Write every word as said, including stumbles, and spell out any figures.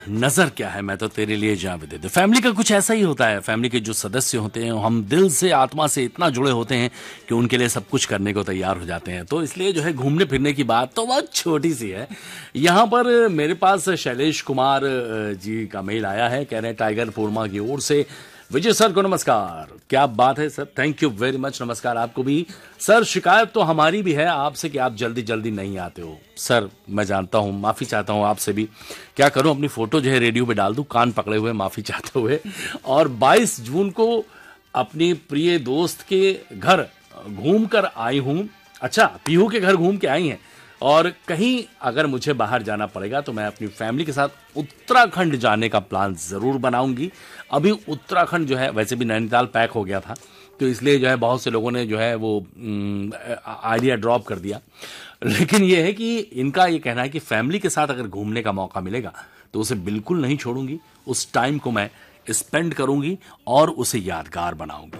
नजर क्या है मैं तो तेरे लिए जान भी दे दूं। फैमिली का कुछ ऐसा ही होता है। फैमिली के जो सदस्य होते हैं हम दिल से आत्मा से इतना जुड़े होते हैं कि उनके लिए सब कुछ करने को तैयार हो जाते हैं। तो इसलिए जो है घूमने फिरने की बात तो बहुत छोटी सी है। यहाँ पर मेरे पास शैलेश कुमार जी का मेल आया है, कह रहे हैं टाइगर फोरमा की ओर से विजय सर को नमस्कार। क्या बात है sir, thank you very much, नमस्कार आपको भी। सर शिकायत तो हमारी भी है आपसे कि आप जल्दी जल्दी नहीं आते हो। सर मैं जानता हूँ, माफ़ी चाहता हूँ आपसे भी। क्या करूँ, अपनी फ़ोटो जो है रेडियो पे डाल दूँ कान पकड़े हुए माफ़ी चाहते हुए। और बाईस जून को अपनी प्रिय दोस्त के घर घूम कर आई हूँ। अच्छा, पीहू के घर घूम के आई हैं। और कहीं अगर मुझे बाहर जाना पड़ेगा तो मैं अपनी फैमिली के साथ उत्तराखंड जाने का प्लान ज़रूर बनाऊंगी। अभी उत्तराखंड जो है, वैसे भी नैनीताल पैक हो गया था तो इसलिए जो है बहुत से लोगों ने जो है वो आइडिया ड्रॉप कर दिया। लेकिन ये है कि इनका ये कहना है कि फैमिली के साथ अगर घूमने का मौका मिलेगा तो उसे बिल्कुल नहीं छोड़ूंगी। उस टाइम को मैं स्पेंड करूंगी और उसे यादगार बनाऊंगी।